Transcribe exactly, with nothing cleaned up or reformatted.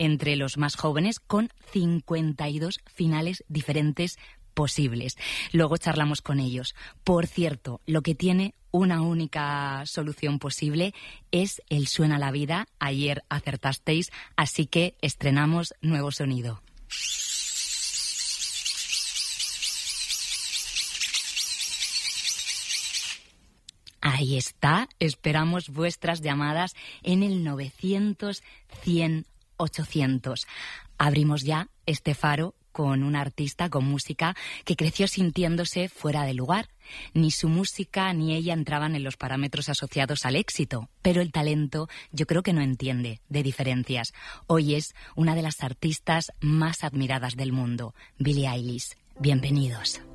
entre los más jóvenes con cincuenta y dos finales diferentes posibles. Luego charlamos con ellos. Por cierto, lo que tiene una única solución posible es el Suena la Vida. Ayer acertasteis, así que estrenamos nuevo sonido. Ahí está, esperamos vuestras llamadas en el novecientos, cien, ochocientos. Abrimos ya este faro con una artista con música que creció sintiéndose fuera de lugar. Ni su música ni ella entraban en los parámetros asociados al éxito, pero el talento yo creo que no entiende de diferencias. Hoy es una de las artistas más admiradas del mundo, Billie Eilish. Bienvenidos.